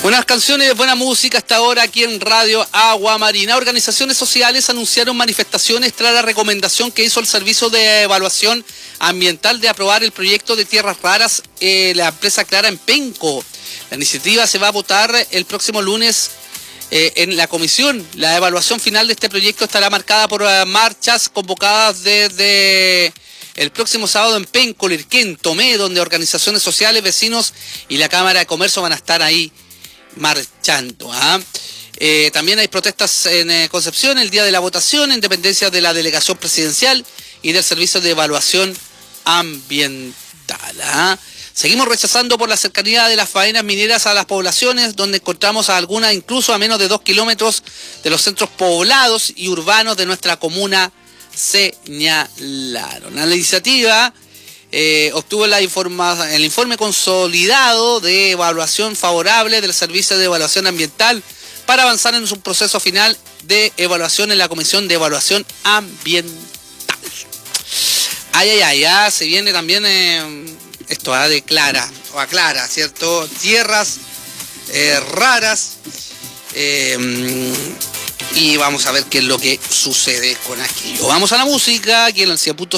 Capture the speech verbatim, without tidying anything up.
Buenas canciones, buena música hasta ahora aquí en Radio Agua Marina. Organizaciones sociales anunciaron manifestaciones tras la recomendación que hizo el Servicio de Evaluación Ambiental de aprobar el proyecto de tierras raras eh, la empresa Clara en Penco. La iniciativa se va a votar el próximo lunes eh, en la comisión. La evaluación final de este proyecto estará marcada por uh, marchas convocadas desde el próximo sábado en Penco, Lirquén, Tomé, donde organizaciones sociales, vecinos y la Cámara de Comercio van a estar ahí marchando. ¿ah? Eh, también hay protestas en eh, Concepción el día de la votación, en dependencia de la delegación presidencial y del Servicio de Evaluación Ambiental. ¿ah? Seguimos rechazando por la cercanía de las faenas mineras a las poblaciones, donde encontramos a algunas incluso a menos de dos kilómetros de los centros poblados y urbanos de nuestra comuna, señalaron. La iniciativa Eh, obtuvo la informa, el informe consolidado de evaluación favorable del Servicio de Evaluación Ambiental para avanzar en su proceso final de evaluación en la Comisión de Evaluación Ambiental. Ay, ay, ay, ya se viene también eh, esto ah, de Clara, o aclara, ¿cierto? Tierras eh, raras. Eh, y vamos a ver qué es lo que sucede con aquello. Vamos a la música, aquí en el cien punto